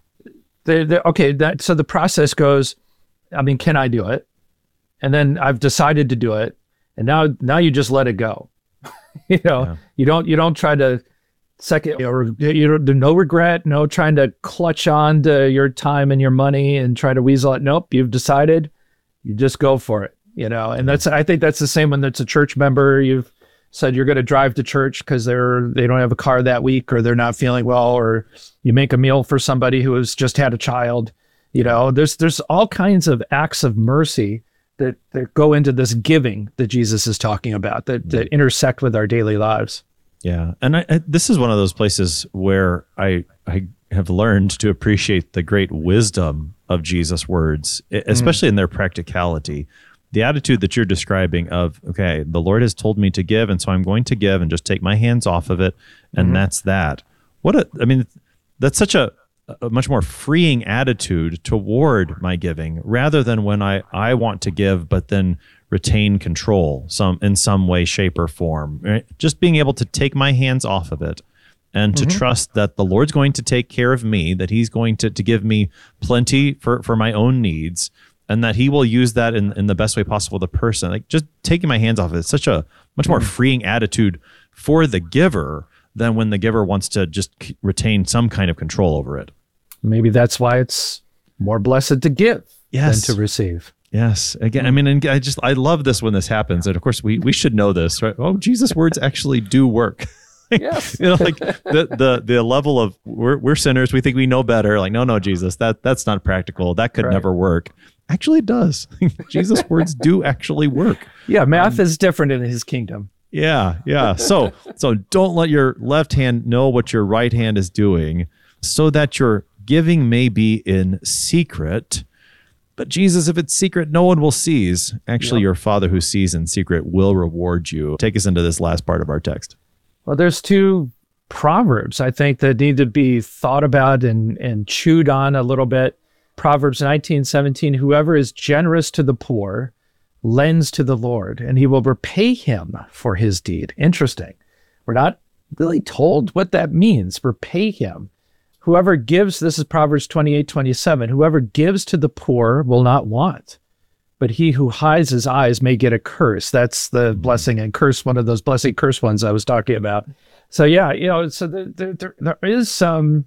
they, they, okay, that so the process goes, I mean, can I do it? And then I've decided to do it, and now now you just let it go. you know, yeah. you don't you don't try to. Second, or you know, no regret, no trying to clutch on to your time and your money and try to weasel it. Nope, you've decided, you just go for it, you know. And that's, I think that's the same when it's a church member. You've said you're going to drive to church because they're they don't have a car that week, or they're not feeling well, or you make a meal for somebody who has just had a child. You know, there's there's all kinds of acts of mercy that that go into this giving that Jesus is talking about that that intersect with our daily lives. Yeah, and I, I, this is one of those places where I I have learned to appreciate the great wisdom of Jesus' words, especially mm. in their practicality. The attitude that you're describing of, okay, the Lord has told me to give, and so I'm going to give and just take my hands off of it, and mm-hmm. that's that. What a, I mean, that's such a, a much more freeing attitude toward my giving, rather than when I, I want to give, but then retain control some in some way, shape, or form. Right? Just being able to take my hands off of it and to mm-hmm. trust that the Lord's going to take care of me, that he's going to, to give me plenty for, for my own needs, and that he will use that in, in the best way possible for the person. Like just taking my hands off of it, it's such a much more mm-hmm. freeing attitude for the giver than when the giver wants to just k- retain some kind of control over it. Maybe that's why it's more blessed to give yes. than to receive. Yes. Again, I mean, and I just, I love this when this happens. And of course, we, we should know this, right? Oh, Jesus' words actually do work. Yes. You know, like the, the, the level of we're, we're sinners. We think we know better. Like, no, no, Jesus, that that's not practical. That could right. never work. Actually, it does. Jesus' words do actually work. Yeah. Math um, is different in his kingdom. Yeah. Yeah. So, so don't let your left hand know what your right hand is doing, so that your giving may be in secret. But Jesus, if it's secret, no one will seize. Actually, yep. your Father who sees in secret will reward you. Take us into this last part of our text. Well, there's two proverbs, I think, that need to be thought about and, and chewed on a little bit. Proverbs nineteen seventeen, whoever is generous to the poor lends to the Lord, and he will repay him for his deed. Interesting. We're not really told what that means, repay him. Whoever gives, this is Proverbs twenty-eight twenty-seven, whoever gives to the poor will not want, but he who hides his eyes may get a curse. That's the mm-hmm. blessing and curse, one of those blessing curse ones I was talking about. So yeah, you know, so there, there, there is some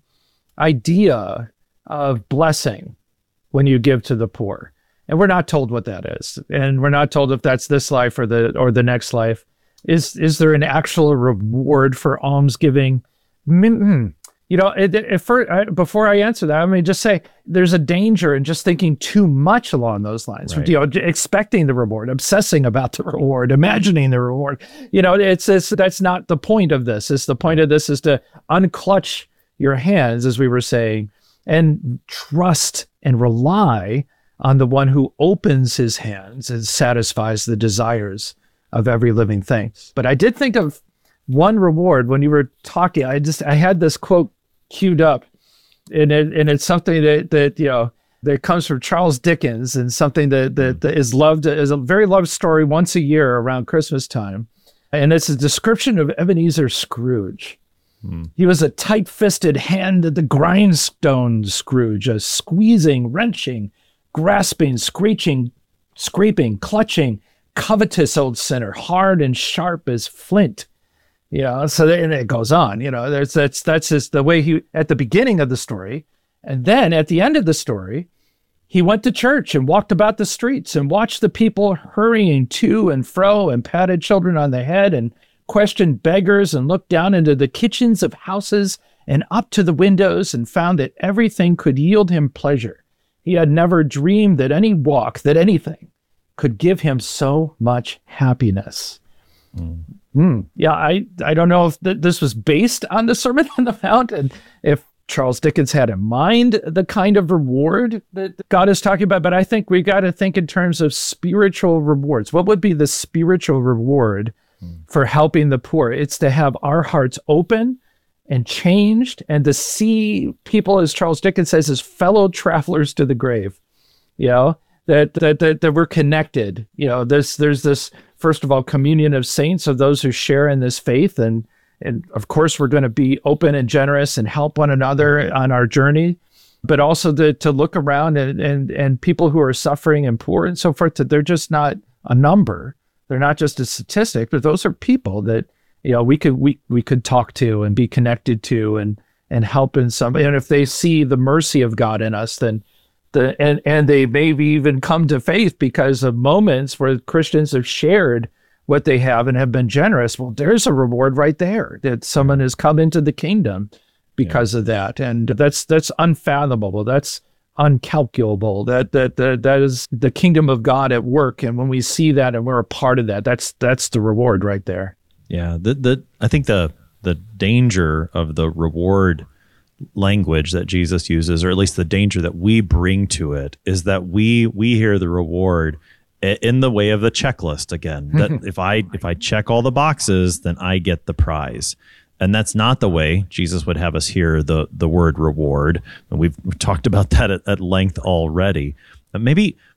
idea of blessing when you give to the poor. And we're not told what that is. And we're not told if that's this life or the or the next life. Is, is there an actual reward for almsgiving? Mm-hmm. You know, it, it, for, uh, before I answer that, I mean, just say there's a danger in just thinking too much along those lines. Right. You know, expecting the reward, obsessing about the reward, imagining the reward. You know, it's, it's that's not the point of this. It's the point of this is to unclutch your hands, as we were saying, and trust and rely on the one who opens his hands and satisfies the desires of every living thing. But I did think of one reward when you were talking. I just I had this quote queued up, and it, and it's something that that you know that comes from Charles Dickens, and something that that, that is loved is a very loved story once a year around Christmas time, and it's a description of Ebenezer Scrooge. Hmm. He was a tight-fisted hand at the grindstone Scrooge, a squeezing, wrenching, grasping, screeching, scraping, clutching, covetous old sinner, hard and sharp as flint. You know, so and it goes on. You know, there's that's that's just the way he at the beginning of the story, and then at the end of the story, he went to church and walked about the streets and watched the people hurrying to and fro and patted children on the head and questioned beggars and looked down into the kitchens of houses and up to the windows and found that everything could yield him pleasure. He had never dreamed that any walk, that anything, could give him so much happiness. Mm. Mm, yeah, I, I don't know if th- this was based on the Sermon on the Mount, and if Charles Dickens had in mind the kind of reward that God is talking about, but I think we got to think in terms of spiritual rewards. What would be the spiritual reward mm. for helping the poor? It's to have our hearts open and changed, and to see people, as Charles Dickens says, as fellow travelers to the grave. You know, that that that, that we're connected. You know, this there's this first of all communion of saints, of those who share in this faith, and and of course we're going to be open and generous and help one another on our journey, but also to to look around and and and people who are suffering and poor and so forth. That they're just not a number. They're not just a statistic, but those are people that, you know, we could we we could talk to and be connected to and and help in some. And if they see the mercy of God in us, then the and and they maybe even come to faith because of moments where Christians have shared what they have and have been generous. Well, there's a reward right there that someone has come into the kingdom because yeah. of that, and that's that's unfathomable. That's uncalculable. That that that that is the kingdom of God at work. And when we see that and we're a part of that, that's that's the reward right there. Yeah, the the I think the the danger of the reward language that Jesus uses, or at least the danger that we bring to it, is that we we hear the reward in the way of the checklist again. That if I if I check all the boxes, then I get the prize. And that's not the way Jesus would have us hear the the word reward. And we've, we've talked about that at, at length already. But maybe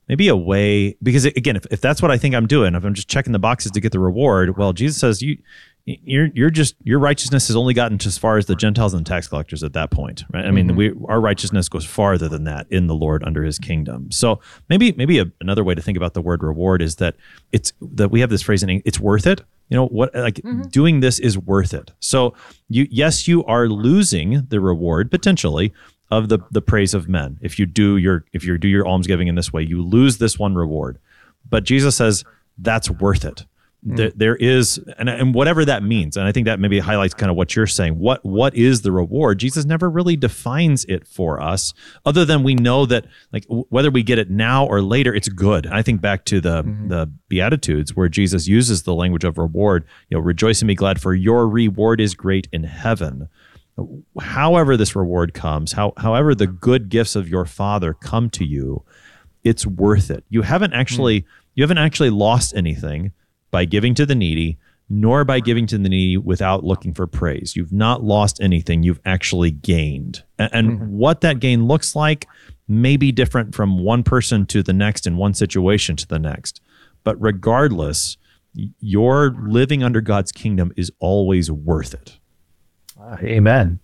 maybe a way, because again, if, if that's what I think I'm doing, if I'm just checking the boxes to get the reward, well, Jesus says you, you're you're just your righteousness has only gotten to as far as the Gentiles and tax collectors at that point, right? I mean, mm-hmm. we our righteousness goes farther than that in the Lord under His kingdom. So maybe maybe a, another way to think about the word reward is that it's that we have this phrase in English, it's worth it. You know what? Like mm-hmm. doing this is worth it. So you yes, you are losing the reward potentially of the the praise of men. If you do your if you do your almsgiving in this way, you lose this one reward. But Jesus says that's worth it. Mm. There, there is, and, and whatever that means, and I think that maybe highlights kind of what you're saying. What what is the reward? Jesus never really defines it for us, other than we know that, like, w- whether we get it now or later, it's good. I think back to the mm-hmm. the Beatitudes, where Jesus uses the language of reward. You know, rejoice and be glad, for your reward is great in heaven. However this reward comes, how however the good gifts of your Father come to you, it's worth it. You haven't actually mm. you haven't actually lost anything by giving to the needy, nor by giving to the needy without looking for praise. You've not lost anything. You've actually gained. And, and mm-hmm. what that gain looks like may be different from one person to the next and one situation to the next. But regardless, your living under God's kingdom is always worth it. Uh, amen.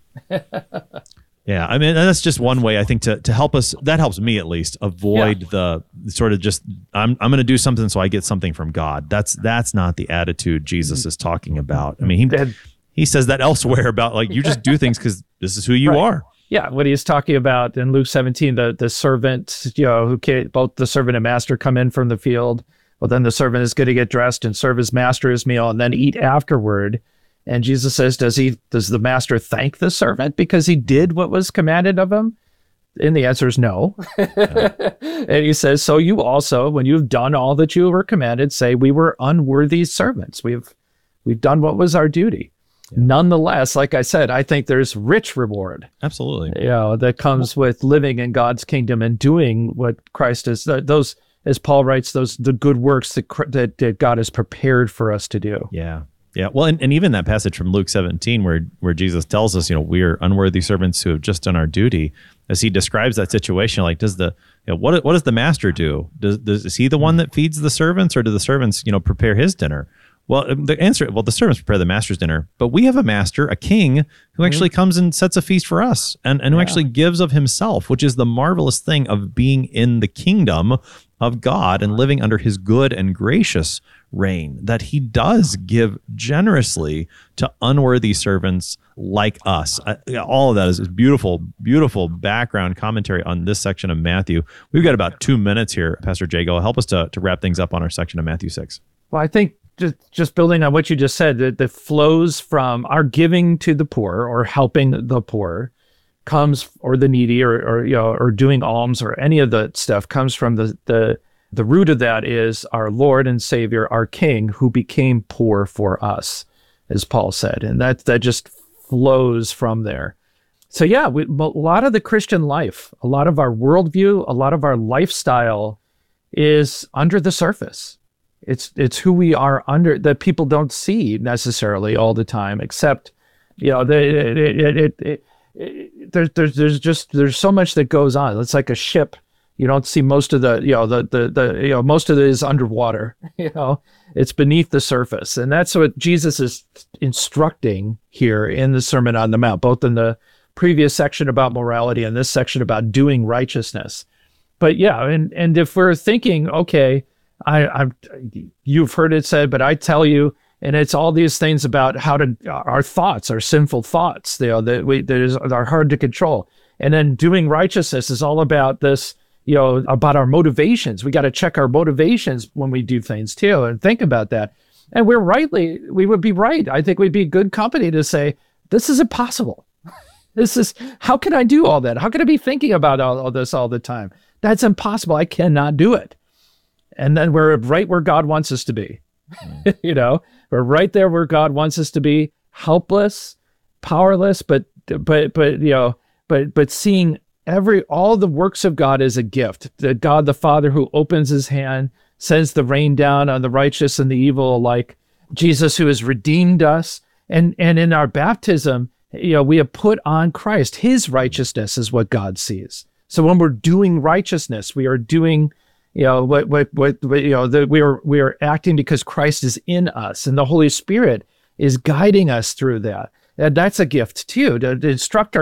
Yeah, I mean, that's just one way, I think, to to help us, that helps me at least, avoid yeah. the sort of just, I'm I'm going to do something so I get something from God. That's that's not the attitude Jesus is talking about. I mean, he, he says that elsewhere about, like, you just do things because this is who you right. are. Yeah, what he's talking about in Luke seventeen, the, the servant, you know, who came, both the servant and master come in from the field. Well, then the servant is going to get dressed and serve his master his meal and then eat afterward. And Jesus says, does he, does the master thank the servant because he did what was commanded of him? And the answer is no. And he says, so you also, when you've done all that you were commanded, say, we were unworthy servants. We've, we've done what was our duty. Yeah. Nonetheless, like I said, I think there's rich reward. Absolutely. You know, that comes with living in God's kingdom and doing what Christ is, those, as Paul writes, those, the good works that, that, that God has prepared for us to do. Yeah. Yeah, well, and, and even that passage from Luke seventeen where where Jesus tells us, you know, we are unworthy servants who have just done our duty, as he describes that situation, like, does the, you know, what what does the master do? Does, does is he the one that feeds the servants, or do the servants, you know, prepare his dinner? Well, the answer, well, the servants prepare the master's dinner, but we have a master, a king, who actually comes and sets a feast for us, and, and who yeah. actually gives of himself, which is the marvelous thing of being in the kingdom of God and living under his good and gracious reign, that he does give generously to unworthy servants like us. I, all of that is, is beautiful, beautiful background commentary on this section of Matthew. We've got about two minutes here. Pastor Jago, help us to, to wrap things up on our section of Matthew six. Well, I think just, just building on what you just said, that, that flows from our giving to the poor or helping the poor comes, or the needy, or, or you know, or doing alms, or any of the stuff comes from the the the root of that is our Lord and Savior, our King, who became poor for us, as Paul said, and that that just flows from there. So yeah, we, a lot of the Christian life, a lot of our worldview, a lot of our lifestyle is under the surface. It's it's who we are under, that people don't see necessarily all the time, except, you know, the, it, it, it, it, it, it, there's there's there's just there's so much that goes on. It's like a ship. You don't see most of the, you know, the the the you know most of it is underwater. You know, it's beneath the surface, and that's what Jesus is instructing here in the Sermon on the Mount, both in the previous section about morality and this section about doing righteousness. But yeah, and and if we're thinking, okay, I, I'm, you've heard it said, but I tell you, and it's all these things about how to, our thoughts, our sinful thoughts, you know, that we, that is, are hard to control. And then doing righteousness is all about this, you know, about our motivations. We got to check our motivations when we do things too, and think about that. And we're rightly, we would be right. I think we'd be good company to say, this is impossible. This is, how can I do all that? How can I be thinking about all, all this all the time? That's impossible. I cannot do it. And then we're right where God wants us to be. Mm. You know, we're right there where God wants us to be, helpless, powerless, but, but, but, you know, but, but seeing every, all the works of God as a gift. The God, the Father, who opens his hand, sends the rain down on the righteous and the evil alike. Jesus, who has redeemed us. And, and in our baptism, you know, we have put on Christ. His righteousness is what God sees. So when we're doing righteousness, we are doing, You know, what, what, what, what you know, that we are we are acting because Christ is in us, and the Holy Spirit is guiding us through that. And that's a gift too, to, to instruct our